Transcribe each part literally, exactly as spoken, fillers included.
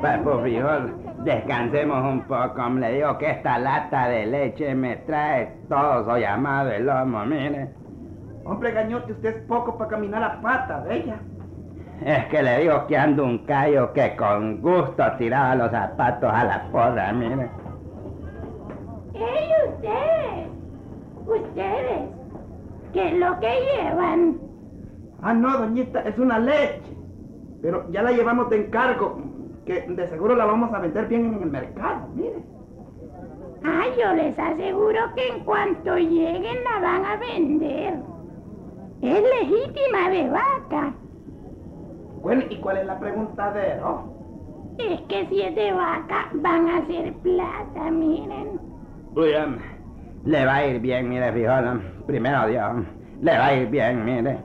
Papo Frijol, descansemos un poco. Le digo que esta lata de leche me trae todo so llamado el lomo, mire. Hombre, Gañote, usted es poco para caminar a pata, bella. Es que le digo que ando un callo que con gusto tiraba los zapatos a la porra, mire. ¡Ey, ustedes! ¡Ustedes! ¿Qué es lo que llevan? Ah, no, doñita, es una leche. Pero ya la llevamos de encargo, que de seguro la vamos a vender bien en el mercado, mire. Ah, yo les aseguro que en cuanto lleguen la van a vender. Es legítima de vaca. Bueno, ¿y cuál es la pregunta de oh? Es que si es de vaca, van a hacer plata, miren. Uy, hombre, le va a ir bien, mire, Frijol. Primero Dios, le va a ir bien, mire.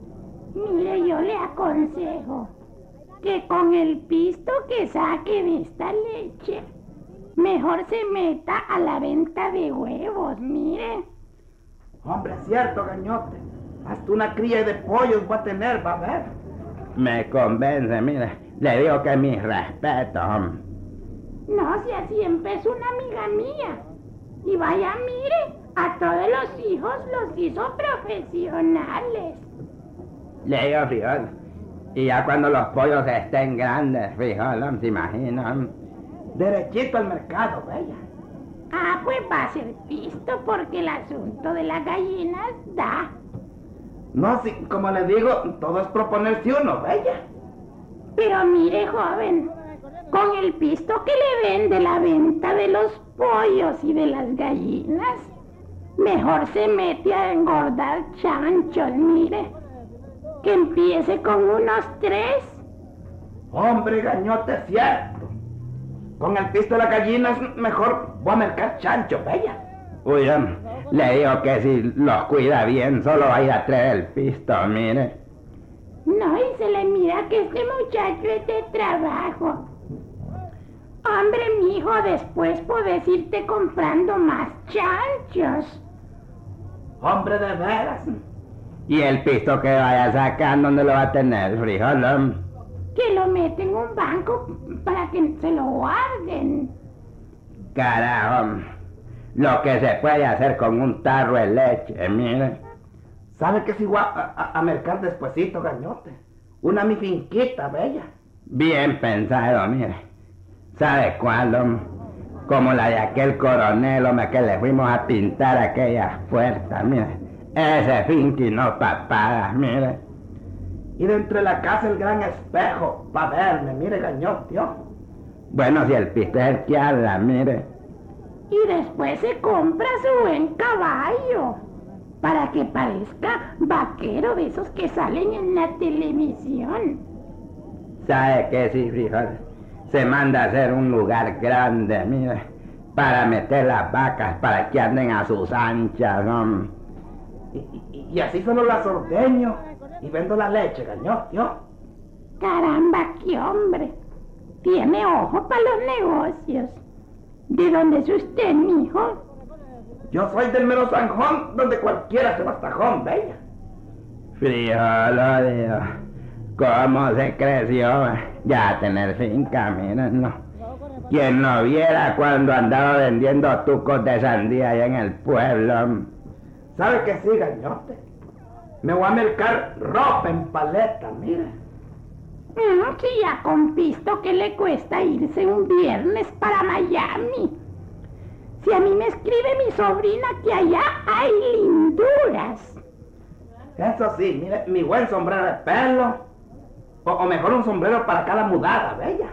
Mire, yo le aconsejo que con el pisto que saque de esta leche, mejor se meta a la venta de huevos, mire. Hombre, es cierto, Gañote. Hasta una cría de pollos va a tener, va a ver. Me convence, mire. Le digo que mis respetos, hombre. No, si así empezó una amiga mía. Y vaya, mire, a todos los hijos los hizo profesionales. Le digo, Frijol. Y ya cuando los pollos estén grandes, Frijol, ¿se imaginan? Derechito al mercado, bella. Ah, pues va a ser pisto porque el asunto de las gallinas da. No, sí, como le digo, todo es proponerse uno, bella. Pero mire, joven, con el pisto que le ven de la venta de los pollos y de las gallinas, mejor se mete a engordar chanchos, mire. Que empiece con unos tres. Hombre, Gañote, es cierto. Con el pisto de las gallinas, mejor voy a mercar chancho, bella. Uy, hombre, le digo que si los cuida bien, solo va a ir a traer el pisto, mire. No, y se le mira que este muchacho es de trabajo. Hombre, mijo, después podés irte comprando más chanchos. Hombre, de veras. Y el pisto que vaya a sacar, ¿dónde lo va a tener, Frijol, hombre? Que lo meten en un banco para que se lo guarden. Carajo, lo que se puede hacer con un tarro de leche, mire. ¿Sabe que si voy a, a, a mercar despuesito, Gañote? Una mi finquita, bella. Bien pensado, mire. ¿Sabe cuál, hombre? Como la de aquel coronel, hombre, que le fuimos a pintar aquellas puertas, mire. Ese finqui no papadas, mire. Y dentro de la casa el gran espejo, pa' verme, mire, Gañote, tío. Bueno, si el pisto es el que habla, mire. Y después se compra su buen caballo, para que parezca vaquero de esos que salen en la televisión. ¿Sabe qué, sí, Frijol? Se manda a hacer un lugar grande, mire, para meter las vacas, para que anden a sus anchas, ¿no? Y, y, y así solo las ordeño y vendo la leche, Gañote, tío. Caramba, qué hombre. Tiene ojo para los negocios. ¿De dónde es usted, mijo? Yo soy del mero Sanjón, donde cualquiera se va hasta Jón, bella. Frijol, oh Dios, cómo se creció ya a tener finca, miren, no. Quien no viera cuando andaba vendiendo tucos de sandía allá en el pueblo. ¿Sabe qué sí, Gañote? Me voy a mercar ropa en paleta, mire. Mm, si ya con pisto, ¿qué le cuesta irse un viernes para Miami? Si a mí me escribe mi sobrina que allá hay linduras. Eso sí, mire, mi buen sombrero de pelo. O, o mejor un sombrero para cada mudada, bella.